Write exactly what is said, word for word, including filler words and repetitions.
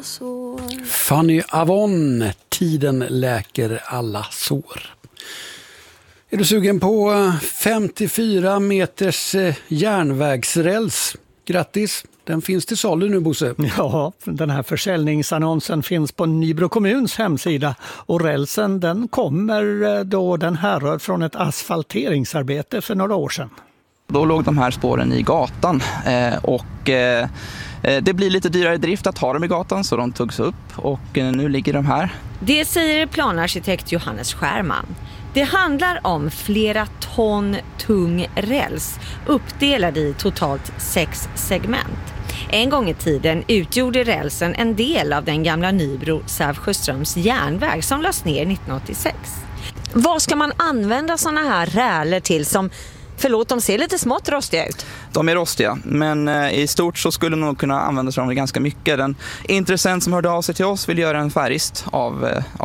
sår. Fanny Avon, tiden läker alla sår. Är du sugen på femtiofyra meters järnvägsräls? Grattis, den finns till salu nu, Bosse. Ja, den här försäljningsannonsen finns på Nybro kommuns hemsida och rälsen den kommer då den härrör från ett asfalteringsarbete för några år sedan. Då låg de här spåren i gatan eh, och eh, det blir lite dyrare drift att ha dem i gatan så de togs upp och eh, nu ligger de här. Det säger planarkitekt Johannes Skärman. Det handlar om flera ton tung räls uppdelad i totalt sex segment. En gång i tiden utgjorde rälsen en del av den gamla Nybro Sävsjöströms järnväg som lades ner nittonhundraåttiosex. Vad ska man använda såna här räler till som, förlåt, de ser lite smått rostiga ut? De är rostiga, men eh, i stort så skulle nog kunna användas dem ganska mycket. Den intressent som hörde av sig till oss vill göra en färgist av, eh, av